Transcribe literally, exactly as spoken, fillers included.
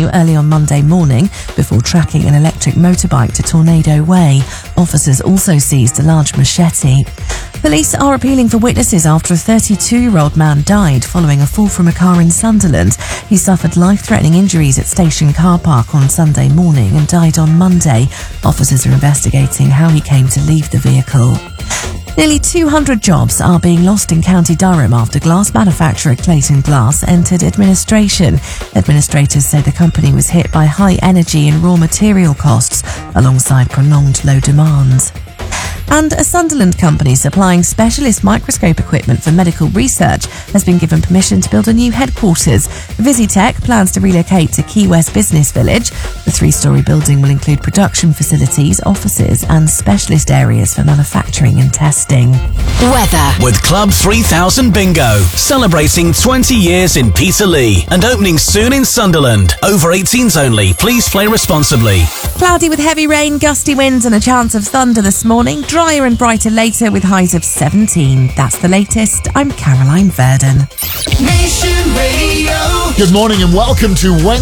Avenue early on Monday morning before tracking an electric motorbike to Tornado Way. Officers also seized a large machete. Police are appealing for witnesses after a thirty-two-year-old man died following a fall from a car in Sunderland. He suffered life-threatening injuries at Station Car Park on Sunday morning and died on Monday. Officers are investigating how he came to leave the vehicle. Nearly two hundred jobs are being lost in County Durham after glass manufacturer Clayton Glass entered administration. Administrators say the company was hit by high energy and raw material costs alongside prolonged low demand. And a Sunderland company supplying specialist microscope equipment for medical research has been given permission to build a new headquarters. Visitech plans to relocate to Key West Business Village. The three-storey building will include production facilities, offices and specialist areas for manufacturing and testing. Weather. With Club three thousand Bingo, celebrating twenty years in Peterlee and opening soon in Sunderland. Over eighteens only. Please play responsibly. Cloudy with heavy rain, gusty winds and a chance of thunder this morning. Drier and brighter later with highs of seventeen. That's the latest. I'm Caroline Verdon. Nation Radio. Good morning and welcome to Wednesday.